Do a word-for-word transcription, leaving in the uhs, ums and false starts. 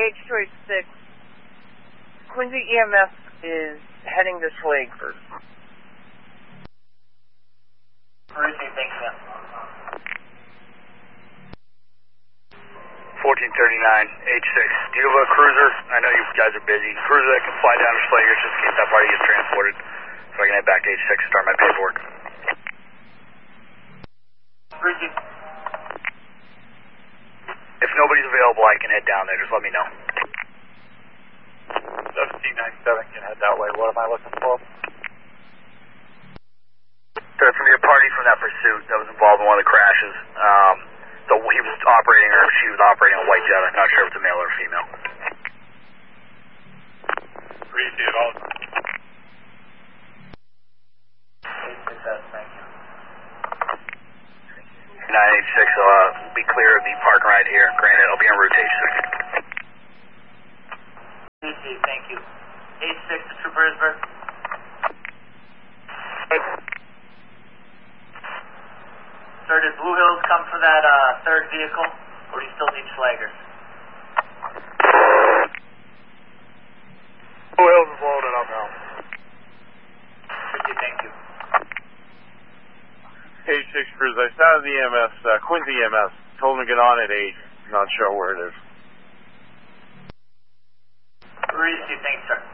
H two eight six. Quincy E M S is heading this way. Ruthie, thanks, man. fourteen thirty-nine, H six. Do you have a cruiser? I know you guys are busy. Cruiser that can fly down to Slager's just in case that party gets transported. So I can head back to H six and start my paperwork. Ruthie. If nobody's available, I can head down there. Just let me know. seventeen ninety-seven can head that way. What am I looking for? So it's going to be a party from that pursuit that was involved in one of the crashes. Um, so he was operating, or she was operating a white jet. I'm not sure if it's a male or a female. Appreciate it all. Success, thank you. nine eight six, so uh, be clear of the park right here. Granted, I'll be en route to H six. Ruthie, thank you. H six to Troopersburg. Sir, did Blue Hills come for that uh, third vehicle, or do you still need Slager's? Blue Hills is loaded up now. Ruthie, thank you. H six Cruise, I started the E M S, uh, Quincy E M S. Told him to get on at eight. Not sure where it is. Ruthie, thanks, sir.